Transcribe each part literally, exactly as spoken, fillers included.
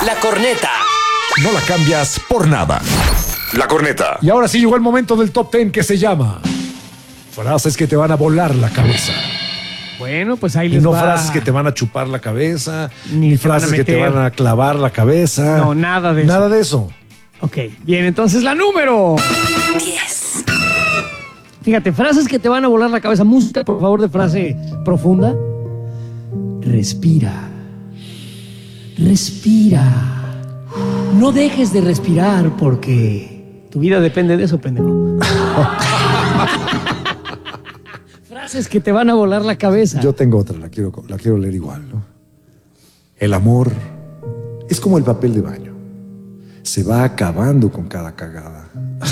La corneta. No la cambias por nada. La corneta. Y ahora sí llegó el momento del top ten que se llama frases que te van a volar la cabeza. Bueno, pues ahí Y les no va. frases que te van a chupar la cabeza, Ni ni te van a frases que te meter. van a clavar la cabeza. No, nada de eso. Nada de eso. Ok, bien, entonces la número diez. Fíjate, frases que te van a volar la cabeza. Música, por favor, de frase profunda. Respira. Respira. No dejes de respirar porque tu vida depende de eso, pendejo. Frases que te van a volar la cabeza. Yo tengo otra, la quiero, la quiero leer igual, ¿no? El amor es como el papel de baño. Se va acabando con cada cagada.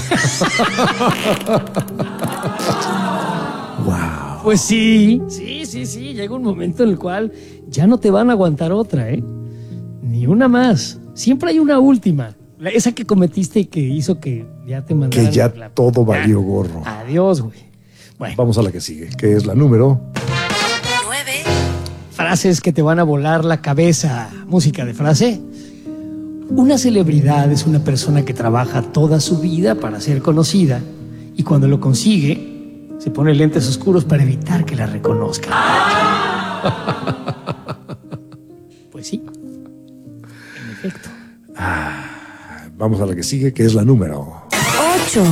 Wow. Pues sí, sí, sí, sí. Llega un momento en el cual ya no te van a aguantar otra, ¿eh? Ni una más. Siempre hay una última. La- esa que cometiste y que hizo que ya te mandaran. Que ya la- todo valió Ya. gorro. Adiós, güey. Bueno, Vamos a la que sigue, que es la número. nueve. frases que te van a volar la cabeza. Música de frase. Una celebridad es una persona que trabaja toda su vida para ser conocida y cuando lo consigue se pone lentes oscuros para evitar que la reconozcan. Pues sí, en efecto. Vamos a la que sigue, que es la número. ocho.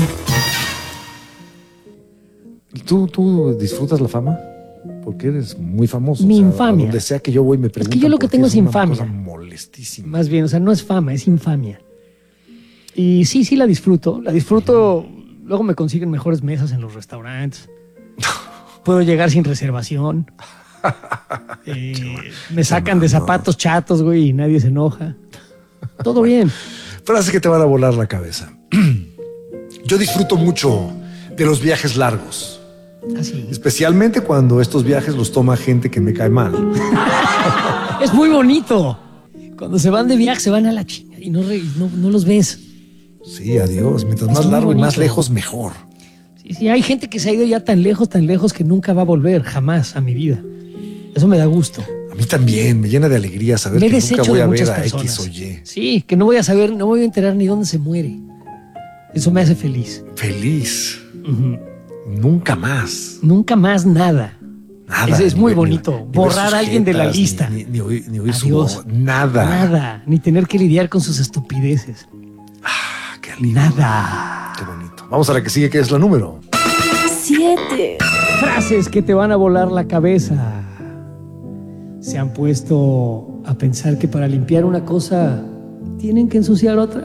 ¿Tú, tú disfrutas la fama? Porque eres muy famoso. Mi o sea, infamia. A donde sea que yo voy me Es que preguntan. yo lo que por qué tengo es una infamia. cosa molestísima. Más bien, o sea, no es fama, es infamia. Y sí, sí la disfruto. La disfruto. Luego me consiguen mejores mesas en los restaurantes. Puedo llegar sin reservación. Eh, me sacan de zapatos chatos, güey, y nadie se enoja. Todo bien. Frases que te van a volar la cabeza. Yo disfruto mucho de los viajes largos. Así. Especialmente cuando estos viajes los toma gente que me cae mal. Es muy bonito. Cuando se van de viaje, se van a la chinga y no, re- no, no los ves. Sí, adiós. Mientras Es más muy largo y más bonito. lejos, mejor. Sí, sí, hay gente que se ha ido ya tan lejos, tan lejos que nunca va a volver, jamás a mi vida. Eso me da gusto. A mí también me llena de alegría saber Me he que nunca deshecho voy de a ver muchas a personas. X o Y. Sí, que no voy a saber, no me voy a enterar ni dónde se muere. Eso me hace feliz. Feliz. Ujú. Nunca más. Nunca más nada. Nada. Ese es Ni muy ver- bonito. ni ver Borrar sus a alguien de la jetas, lista. Ni, ni- ni oír, ni oír su Adiós. voz. Nada. Nada. Ni tener que lidiar con sus estupideces. Ah, qué alivio. Nada. Qué bonito. Vamos a la que sigue, que es la número. siete. Frases que te van a volar la cabeza. Se han puesto a pensar que para limpiar una cosa tienen que ensuciar otra.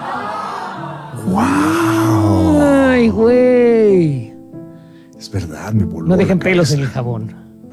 ¡Wow! Ay, güey. Es verdad, me voló. No dejen la pelos en cabeza. el jabón.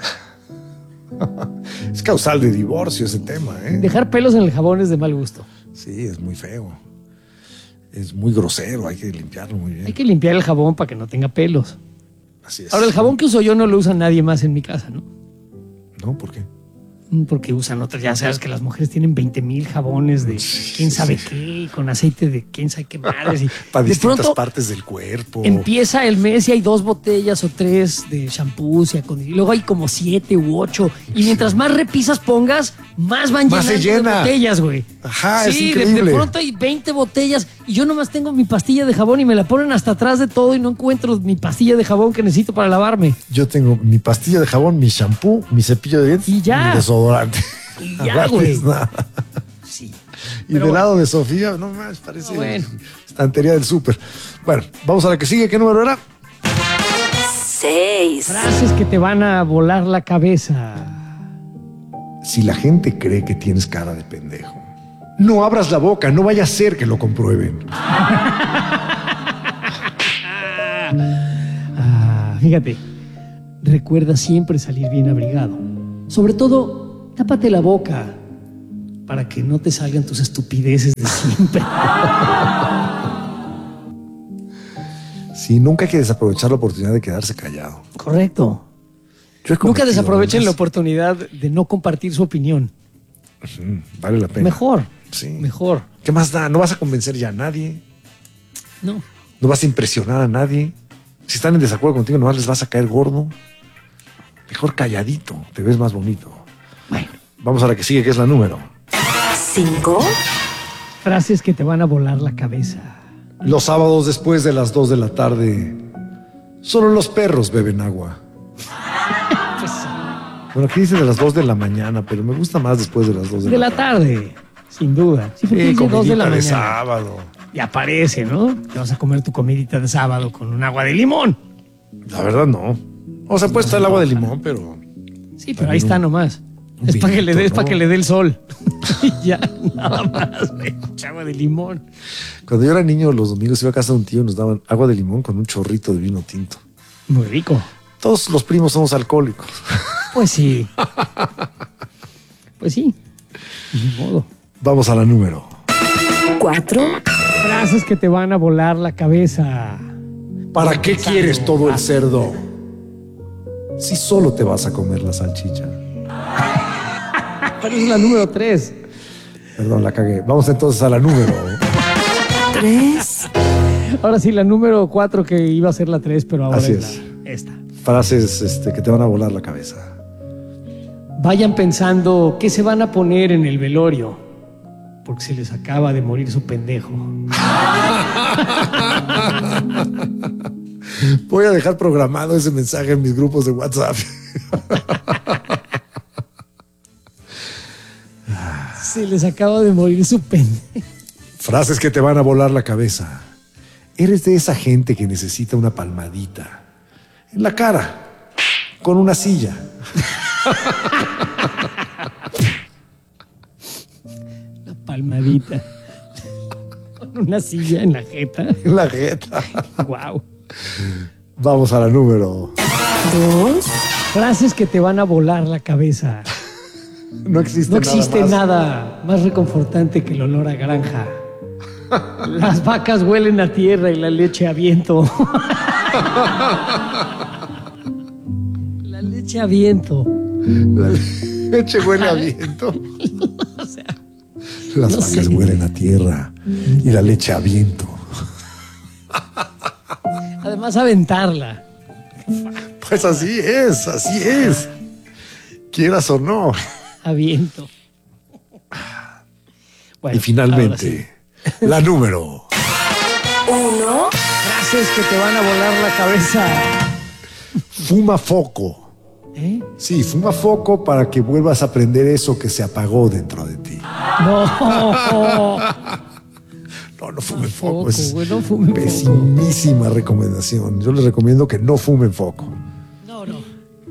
Es causal de divorcio ese tema, ¿eh? Dejar pelos en el jabón es de mal gusto. Sí, es muy feo. Es muy grosero, hay que limpiarlo muy bien. Hay que limpiar el jabón para que no tenga pelos. Así es. Ahora, el jabón que uso yo no lo usa nadie más en mi casa, ¿no? ¿No? ¿Por qué? Porque usan otras. Ya sabes que las mujeres tienen veinte mil jabones de quién sabe sí. qué, y con aceite de quién sabe qué madres. Y Para de distintas pronto partes del cuerpo. empieza el mes y hay dos botellas o tres de shampoos y acon- y luego hay como siete u ocho. Y mientras más repisas pongas, más van Más se llenando de llena. botellas, güey. Ajá, es sí, de- increíble. De, pronto hay veinte botellas y yo nomás tengo mi pastilla de jabón y me la ponen hasta atrás de todo y no encuentro mi pastilla de jabón que necesito para lavarme. Yo tengo mi pastilla de jabón, mi shampoo, mi cepillo de dientes Y ya. mi desodorante. Y ya, Aparte güey. es nada. Sí. Y Pero del bueno. lado de Sofía, no más, parece Ah, bueno. estantería del súper. Bueno, vamos a la que sigue. ¿Qué número era? seis. Frases que te van a volar la cabeza. Si la gente cree que tienes cara de pendejo, no abras la boca, no vaya a ser que lo comprueben. Ah, fíjate, recuerda siempre salir bien abrigado. Sobre todo, tápate la boca para que no te salgan tus estupideces de siempre. Sí, nunca hay que desaprovechar la oportunidad de quedarse callado. Correcto. Yo he Nunca cometido desaprovechen la unas- oportunidad de no compartir su opinión. Ujú, vale la pena. Mejor. Sí. Mejor. ¿Qué más da? No vas a convencer ya a nadie. No. No vas a impresionar a nadie. Si están en desacuerdo contigo, nomás les vas a caer gordo. Mejor calladito, te ves más bonito. Bueno. Vamos a la que sigue, que es la número. cinco, Frases que te van a volar la cabeza. Los sábados después de las dos de la tarde, solo los perros beben agua. Bueno, aquí dice de las dos de la mañana, pero me gusta más después de las dos de, De la la tarde, sin duda. Sí, porque Sí, dice dos de la comidita de mañana. sábado. Y aparece, ¿no? Te vas a comer tu comidita de sábado con un agua de limón. La verdad no. O sea, puede estar el agua de limón, pero... Sí, pero ahí está nomás. Es para que le dé, es para que le dé el sol. Y ya, nada más, güey. Mucha agua de limón. Cuando yo era niño, los domingos iba a casa de un tío y nos daban agua de limón con un chorrito de vino tinto. Muy rico. Todos los primos somos alcohólicos. Pues sí. Pues sí. Ni modo. Vamos a la número. cuatro, Frases que te van a volar la cabeza. ¿Para qué quieres todo el cerdo si solo te vas a comer la salchicha? Pero es la número tres. Perdón, la cagué. Vamos entonces a la número. tres, Ahora sí, la número cuatro que iba a ser la tres, pero ahora Así es, es. la- esta. Frases este, que te van a volar la cabeza. Vayan pensando qué se van a poner en el velorio, porque se les acaba de morir su pendejo. Voy a dejar programado ese mensaje en mis grupos de WhatsApp. Se les acaba de morir su pendejo. Frases que te van a volar la cabeza. Eres de esa gente que necesita una palmadita en la cara, con una silla. La palmadita. Con una silla en la jeta. En la jeta. Wow. Vamos a la número. dos, Frases que te van a volar la cabeza. No existe, No existe nada más. nada más reconfortante que el olor a granja. Las vacas huelen a tierra y la leche a viento. La leche a viento. La leche huele a viento. O sea, Las no vacas sé. huelen a tierra y la leche a viento. además aventarla. Pues así es, así es. Quieras o no. A viento. Bueno, Y finalmente, ahora sí. la número. uno, Frases que te van a volar la cabeza. Fuma foco. ¿Eh? Sí, fuma foco para que vuelvas a aprender eso que se apagó dentro de ti. No. No, no fumen Foco, foco. Es güey, no fumen foco. pesimísima recomendación. Yo les recomiendo que no fumen foco. No, no.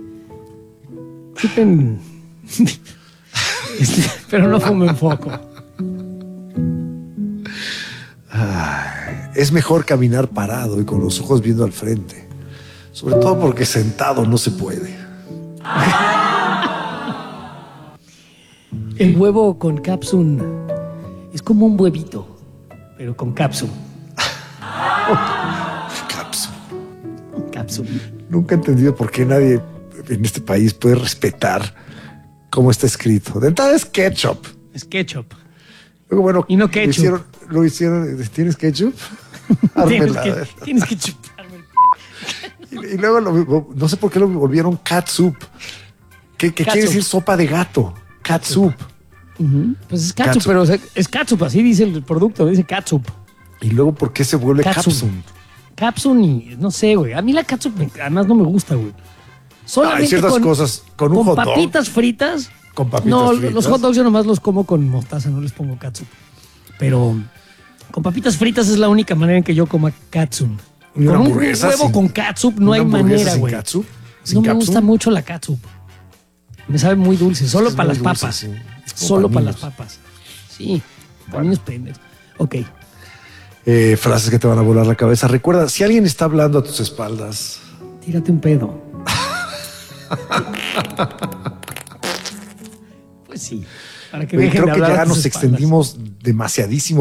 Chupen. Este, pero no fumen foco. Es mejor caminar parado y con los ojos viendo al frente. Sobre todo porque sentado no se puede. El huevo con capsun es como un huevito, pero con capsun. Capsu. Capsun. Nunca he entendido por qué nadie en este país puede respetar cómo está escrito. De entrada es ketchup. Es ketchup. Luego, bueno, Y no lo ketchup. hicieron, lo hicieron, ¿tienes ketchup? Tienes Ármela. que, tienes que chuparme. Y, y luego, lo- no sé por qué lo volvieron catsup. ¿Qué, qué quiere Catsup. decir sopa de gato? Catsup. Pues es catsup, Catsup. pero o sea, es catsup, así dice el producto, dice catsup. Y luego, ¿por qué se vuelve Catsup. capsun? Capsun y no sé, güey. A mí la catsup me- además no me gusta, güey. Solamente Hay ciertas con, cosas con un con hot dog. papitas fritas. Con papitas no, fritas. los hot dogs yo nomás los como con mostaza, no les pongo catsup. Pero con papitas fritas es la única manera en que yo coma catsup. ¿Y una Con un hamburguesa huevo sin- con catsup no una hay hamburguesa manera, sin güey. catsup? No ¿Sin me capsun? gusta mucho la catsup. Me sabe muy dulce, solo Es para muy las dulce, papas. sí. Es como Solo para para las niños. papas. Sí, para niños pendejos. Ok. Eh, frases que te van a volar la cabeza. Recuerda, si alguien está hablando a tus espaldas, Tírate un pedo. Pues sí, para que Oye, dejen creo de que hablar ya a tus nos espaldas. extendimos demasiadísimo.